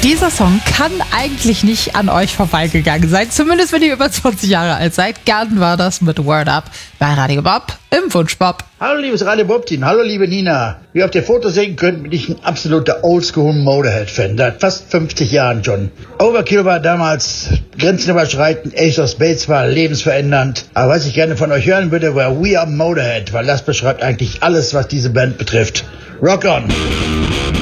Dieser Song kann eigentlich nicht an euch vorbeigegangen sein, zumindest wenn ihr über 20 Jahre alt seid. Gern war das mit Word Up bei Radio Bob im Wunschbob. Hallo liebes Radio Bob-Team, hallo liebe Nina. Wie ihr auf der Foto sehen könnt, bin ich ein absoluter Oldschool-Motorhead-Fan, seit fast 50 Jahren schon. Overkill war damals grenzenüberschreitend, Ace of Spades war lebensverändernd. Aber was ich gerne von euch hören würde, war We Are Motorhead, weil das beschreibt eigentlich alles, was diese Band betrifft. Rock on!